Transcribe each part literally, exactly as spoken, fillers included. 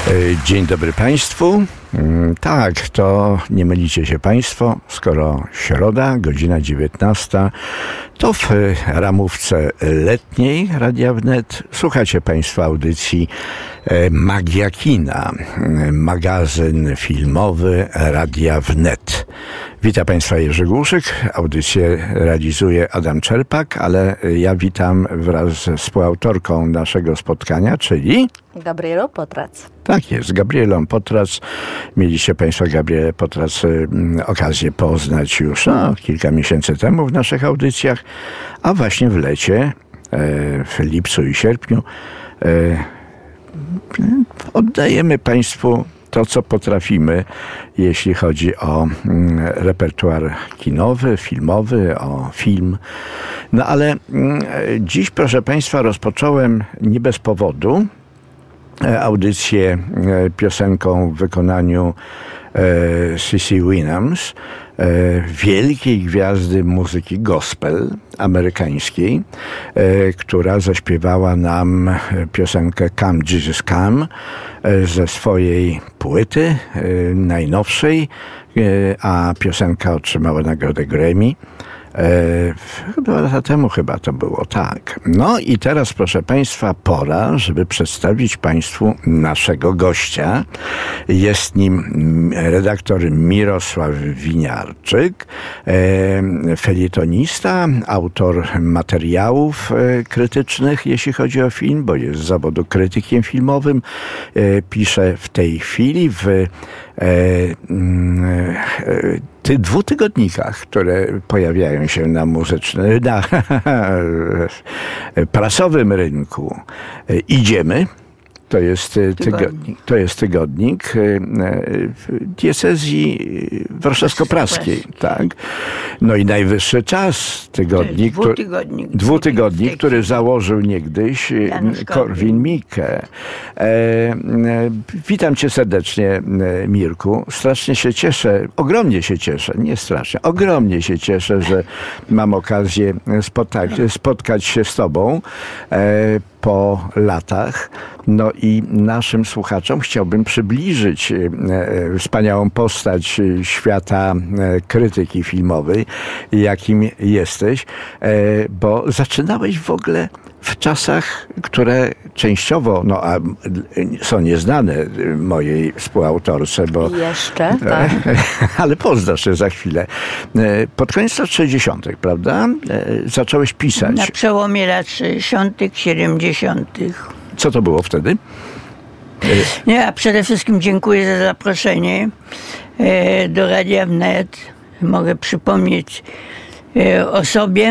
Dzień dobry Państwu. Tak, to nie mylicie się Państwo, skoro środa, godzina dziewiętnasta, to w ramówce letniej Radia Wnet słuchacie Państwo audycji Magia Kina, magazyn filmowy Radia Wnet. Witam Państwa, Jerzy Głuszyk, audycję realizuje Adam Czerpak, ale ja witam wraz ze współautorką naszego spotkania, czyli... Gabrielą Potrac. Tak jest, Gabrielą Potrac. Mieliście Państwo Gabrielę Potrac okazję poznać już no, kilka miesięcy temu w naszych audycjach, a właśnie w lecie, w lipcu i sierpniu oddajemy Państwu to, co potrafimy, jeśli chodzi o repertuar kinowy, filmowy, o film. No ale dziś, proszę Państwa, rozpocząłem nie bez powodu audycję piosenką w wykonaniu Cissy Winans, wielkiej gwiazdy muzyki gospel amerykańskiej, która zaśpiewała nam piosenkę Come Jesus Come ze swojej płyty najnowszej, a piosenka otrzymała nagrodę Grammy. Dwa lata temu chyba to było, tak. No i teraz, proszę Państwa, pora, żeby przedstawić Państwu naszego gościa. Jest nim redaktor Mirosław Winiarczyk, felietonista, autor materiałów krytycznych, jeśli chodzi o film, bo jest z zawodu krytykiem filmowym. Pisze w tej chwili w tych dwutygodnikach, które pojawiają się na muzycznym, na prasowym rynku. Idziemy. To jest tygodnik, to jest tygodnik diecezji warszawsko-praskiej, tak. No i najwyższy czas, tygodnik, dwutygodnik, który, dwutygodnik, który założył niegdyś Korwin-Mikke. E, witam Cię serdecznie, Mirku. Strasznie się cieszę, ogromnie się cieszę, nie strasznie, ogromnie się cieszę, że mam okazję spotkać, spotkać się z Tobą e, po latach. No i naszym słuchaczom chciałbym przybliżyć e, wspaniałą postać świata e, krytyki filmowej, jakim jesteś, e, bo zaczynałeś w ogóle w czasach, które częściowo no, a, są nieznane mojej współautorce, bo... Jeszcze, tak. Ale poznasz się za chwilę. Pod koniec lat sześćdziesiątych, prawda? Zacząłeś pisać. Na przełomie lat sześćdziesiątych, siedemdziesiątych. Co to było wtedy? Ja przede wszystkim dziękuję za zaproszenie do Radia Wnet. Mogę przypomnieć o sobie.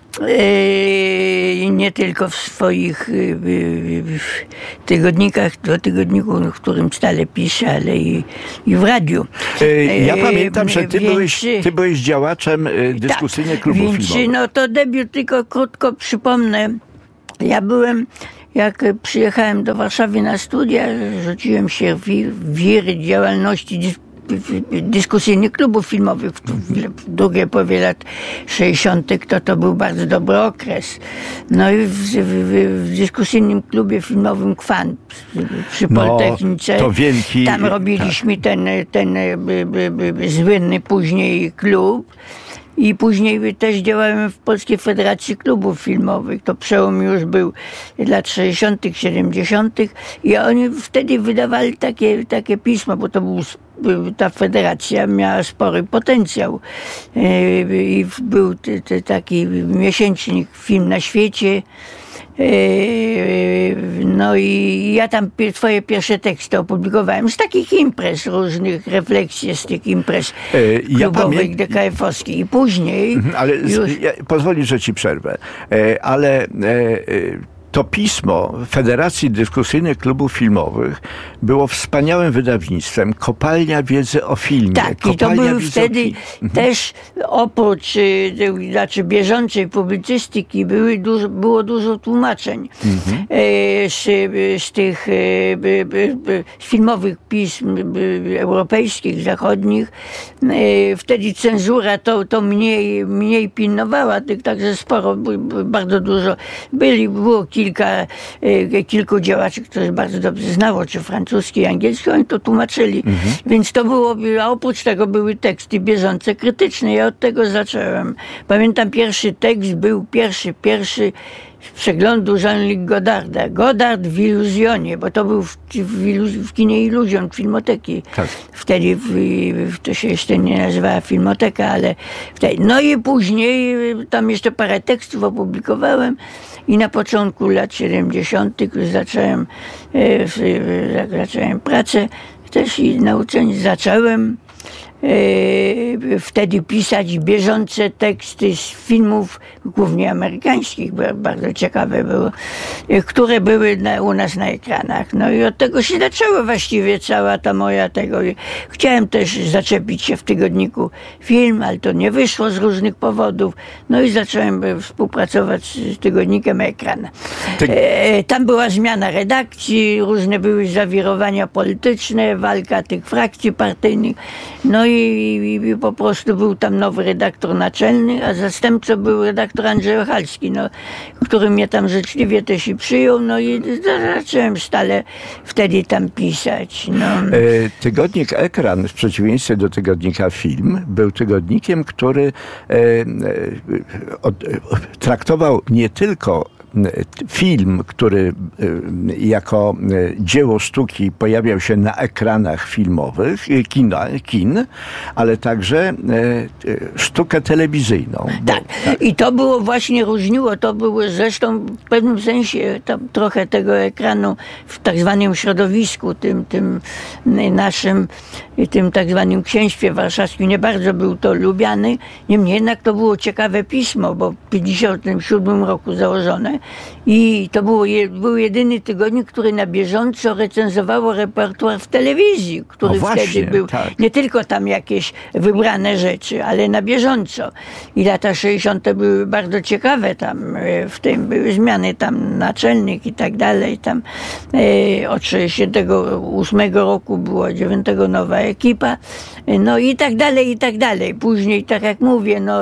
Nie tylko w swoich tygodnikach, do tygodniku, w którym stale piszę, ale i, i w radiu. Ja pamiętam, że ty, więc, byłeś, ty byłeś działaczem dyskusyjnych klubów więc, filmowych. No to debiut, tylko krótko przypomnę. Ja byłem, jak przyjechałem do Warszawy na studia, rzuciłem się w wir działalności dyskusyjnych klubów filmowych w drugiej połowie lat sześćdziesiątych, to to był bardzo dobry okres. No i w, w, w dyskusyjnym klubie filmowym Kwan przy Politechnice, no, to wielki, tam robiliśmy tak. ten, ten słynny później klub. I później też działałem w Polskiej Federacji Klubów Filmowych. To przełom już był lat sześćdziesiątych, siedemdziesiątych. I oni wtedy wydawali takie, takie pismo, bo to był, ta federacja miała spory potencjał. I był taki miesięcznik Film na świecie. No i ja tam twoje pierwsze teksty opublikowałem z takich imprez, różnych refleksji z tych imprez ja klubowych, pamię... D K F-owskich. I później... Ale już... ja, pozwolisz, że ci przerwę. Ale to pismo Federacji Dyskusyjnych Klubów Filmowych było wspaniałym wydawnictwem. Kopalnia wiedzy o filmie. Tak, Kopalnia i to były wtedy mhm. też oprócz znaczy bieżącej publicystyki były dużo, było dużo tłumaczeń mhm. z, z tych z filmowych pism europejskich, zachodnich. Wtedy cenzura to, to mniej, mniej pilnowała, także sporo, bardzo dużo byli, było kilka kilka, kilku działaczy, którzy bardzo dobrze znało, czy francuski, i angielski, oni to tłumaczyli. Mhm. Więc to było, a oprócz tego były teksty bieżące, krytyczne. Ja od tego zacząłem. Pamiętam, pierwszy tekst był pierwszy, pierwszy z przeglądu Jean-Luc Godarda. Godard w Iluzjonie, bo to był w, w, w kinie Iluzjon, filmoteki. Tak. Wtedy w, w, to się jeszcze nie nazywała filmoteka, ale wtedy. No i później tam jeszcze parę tekstów opublikowałem i na początku lat siedemdziesiątych już zacząłem, e, zacząłem pracę też i nauczenie. Zacząłem wtedy pisać bieżące teksty z filmów, głównie amerykańskich, bardzo ciekawe było, które były na, u nas na ekranach. No i od tego się zaczęła właściwie cała ta moja tego. Chciałem też zaczepić się w tygodniku Film, ale to nie wyszło z różnych powodów. No i zacząłem współpracować z tygodnikiem Ekran. Ty... Tam była zmiana redakcji, różne były zawirowania polityczne, walka tych frakcji partyjnych. No i I, i po prostu był tam nowy redaktor naczelny, a zastępcą był redaktor Andrzej Ochalski, no, który mnie tam życzliwie też i przyjął, no i zacząłem stale wtedy tam pisać. No. Tygodnik Ekran, w przeciwieństwie do tygodnika Film, był tygodnikiem, który e, e, od, traktował nie tylko film, który jako dzieło sztuki pojawiał się na ekranach filmowych, kina, kin, ale także sztukę telewizyjną. Tak. Bo, tak. I to było właśnie, różniło, to było zresztą w pewnym sensie tam trochę tego ekranu w tak zwanym środowisku, tym, tym naszym, tym tak zwanym księstwie warszawskim nie bardzo był to lubiany. Niemniej jednak to było ciekawe pismo, bo w pięćdziesiątym siódmym roku założone. I to było, był jedyny tygodnik, który na bieżąco recenzowało repertuar w telewizji, który właśnie, wtedy był. Tak. Nie tylko tam jakieś wybrane rzeczy, ale na bieżąco. I lata sześćdziesiąte były bardzo ciekawe tam. W tym były zmiany tam naczelnych i tak dalej. Tam e, od sześćdziesiątego ósmego roku było dziewiątego nowa ekipa. No i tak dalej, i tak dalej. Później, tak jak mówię, no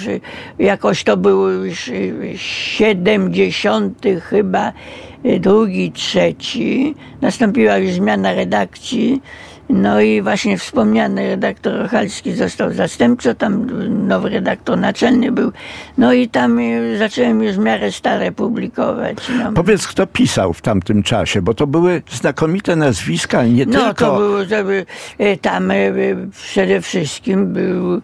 jakoś to był już siedemdziesiąty chyba drugi, trzeci. Nastąpiła już zmiana redakcji. No i właśnie wspomniany redaktor Ochalski został zastępcą, tam nowy redaktor naczelny był. No i tam zacząłem już w miarę stare publikować. No. Powiedz, kto pisał w tamtym czasie, bo to były znakomite nazwiska, nie no, tylko... No to było, to by, tam przede wszystkim był...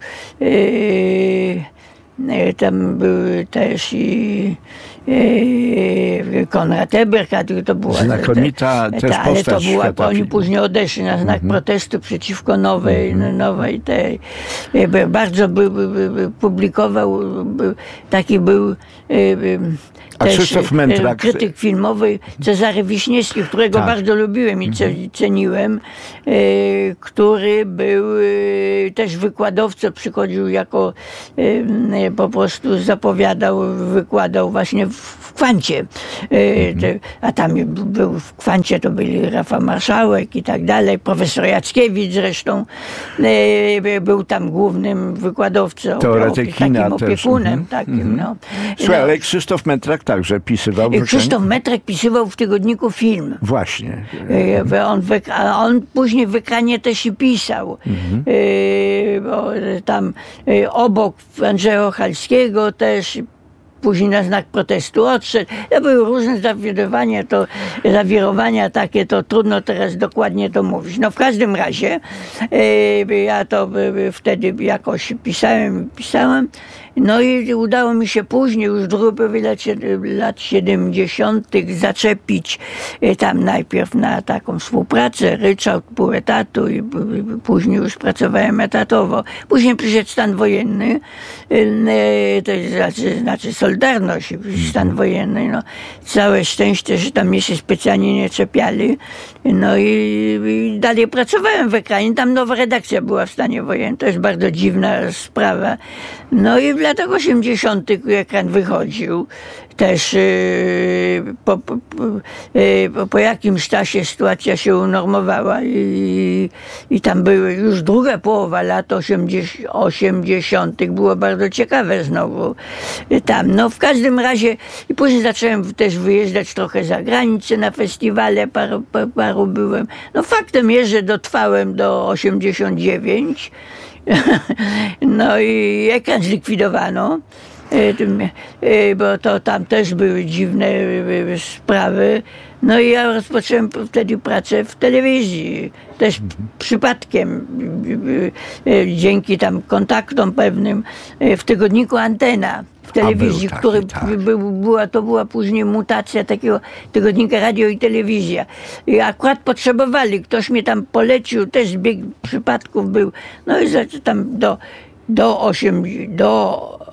Tam były też i e, Konrad Eberhard, to była znakomita te, też ta, ale to była, świata oni filmu. Później odeszli na znak mm-hmm. protestu przeciwko nowej, mm-hmm. nowej tej. Bardzo by, by, by, publikował, by, taki był A też Krzysztof Mentrak, krytyk filmowy Cezary Wiśniewski, którego tak. bardzo lubiłem i mm-hmm. ceniłem, który był też wykładowcą, przychodził jako po prostu zapowiadał, wykładał właśnie w Kwancie. Mm-hmm. A tam był w Kwancie, to byli Rafał Marszałek i tak dalej, profesor Jackiewicz zresztą był tam głównym wykładowcą, teoretyk kina takim opiekunem. Mm-hmm. Takim, mm-hmm. no. Słuchaj, ale Krzysztof Mentrak także pisywał. Krzysztof Mentrak pisywał w tygodniku Film. Właśnie. On, w, a on później w Ekranie też i pisał. Mhm. Bo tam obok Andrzeja Ochalskiego też później na znak protestu odszedł. To były różne zawirowania, to zawirowania takie, to trudno teraz dokładnie to mówić. No w każdym razie ja to wtedy jakoś pisałem, pisałem. No i udało mi się później, już w drugiej połowie lat, lat siedemdziesiątych zaczepić tam najpierw na taką współpracę, ryczałt pół etatu i później już pracowałem etatowo. Później przyszedł stan wojenny, to znaczy, znaczy Solidarność, stan wojenny. No. Całe szczęście, że tam mnie się specjalnie nie czepiali. No i, i dalej pracowałem w Ekranie. Tam nowa redakcja była w stanie wojennym. To jest bardzo dziwna sprawa. No i w latach osiemdziesiątych Ekran wychodził. też po, po, po, po jakimś czasie sytuacja się unormowała i, i tam były już druga połowa lat osiemdziesiątych było bardzo ciekawe znowu tam. No w każdym razie i później zacząłem też wyjeżdżać trochę za granicę na festiwale, paru, paru byłem. No faktem jest, że dotrwałem do osiemdziesiąt dziewięć. No i ekran zlikwidowano, bo to tam też były dziwne sprawy. No i ja rozpocząłem wtedy pracę w telewizji. Też przypadkiem, dzięki tam kontaktom pewnym, w tygodniku Antena w telewizji, taki, który tak. był, była, to była później mutacja takiego tygodnika Radio i Telewizja. I akurat potrzebowali, ktoś mnie tam polecił, też zbieg przypadków był. No i tam do, do osiem, do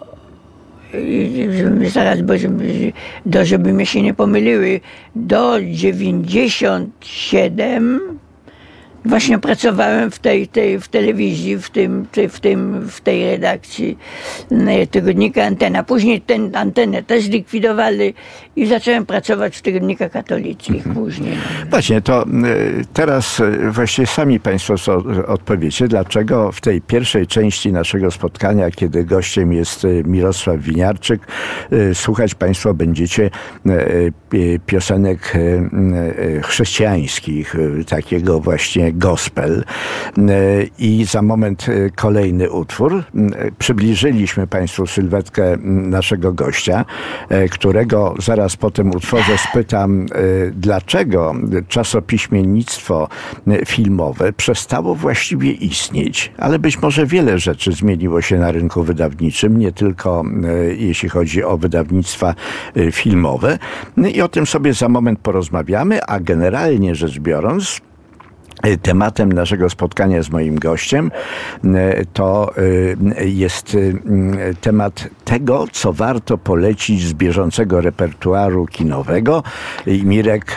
zaraz, bo żeby, do, żeby mnie się nie pomyliły, do dziewięćdziesiąt siedem właśnie pracowałem w tej, tej w telewizji, w tym, w tym, w tej redakcji tygodnika Antena. Później tę antenę też zlikwidowali i zacząłem pracować w tygodnikach katolickich mhm. później. Właśnie, to teraz właściwie sami Państwo odpowiecie, dlaczego w tej pierwszej części naszego spotkania, kiedy gościem jest Mirosław Winiarczyk, słuchać Państwo będziecie piosenek chrześcijańskich, takiego właśnie gospel. I za moment kolejny utwór. Przybliżyliśmy Państwu sylwetkę naszego gościa, którego zaraz po tym utworze spytam, dlaczego czasopiśmiennictwo filmowe przestało właściwie istnieć, ale być może wiele rzeczy zmieniło się na rynku wydawniczym, nie tylko jeśli chodzi o wydawnictwa filmowe. I o tym sobie za moment porozmawiamy, a generalnie rzecz biorąc, tematem naszego spotkania z moim gościem to jest temat tego, co warto polecić z bieżącego repertuaru kinowego. I Mirek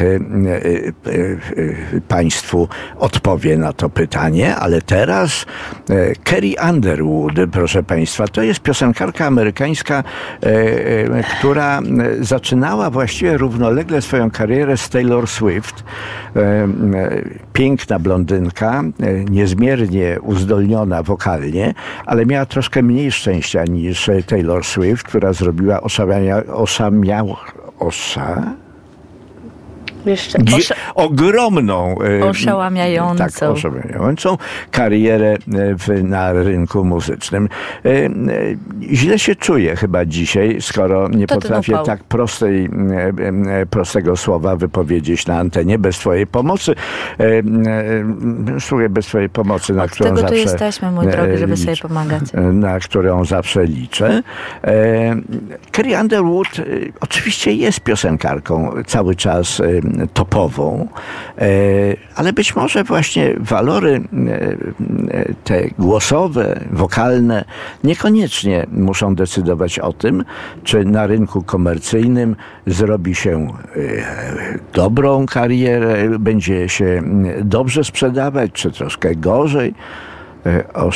Państwu odpowie na to pytanie, ale teraz Carrie Underwood, proszę Państwa, to jest piosenkarka amerykańska, która zaczynała właściwie równolegle swoją karierę z Taylor Swift. Piękna blondynka, niezmiernie uzdolniona wokalnie, ale miała troszkę mniej szczęścia niż Taylor Swift, która zrobiła oszamia, oszamia, osza, Jeszcze osza... ogromną, oszałamiającą. Tak, oszałamiającą karierę w, na rynku muzycznym. Źle się czuję chyba dzisiaj, skoro nie to potrafię tak prostej, prostego słowa wypowiedzieć na antenie bez twojej pomocy. Słuchaj, bez twojej pomocy, na Od którą tego zawsze... tu jesteśmy, mój drogi, żeby sobie pomagać. Na którą zawsze liczę. Carrie Underwood oczywiście jest piosenkarką cały czas topową, ale być może właśnie walory te głosowe, wokalne niekoniecznie muszą decydować o tym, czy na rynku komercyjnym zrobi się dobrą karierę, będzie się dobrze sprzedawać, czy troszkę gorzej.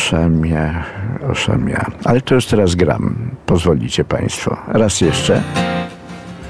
Oszamia, oszamia. Ale to już teraz gram, pozwolicie Państwo. Raz jeszcze.